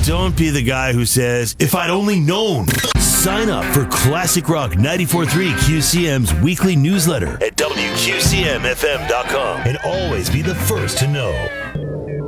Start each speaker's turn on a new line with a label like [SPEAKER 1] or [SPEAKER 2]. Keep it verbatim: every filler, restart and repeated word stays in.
[SPEAKER 1] Don't be the guy who says, if I'd only known. Sign up for Classic Rock ninety-four point three Q C M's weekly newsletter at W Q C M F M dot com and always be the first to know.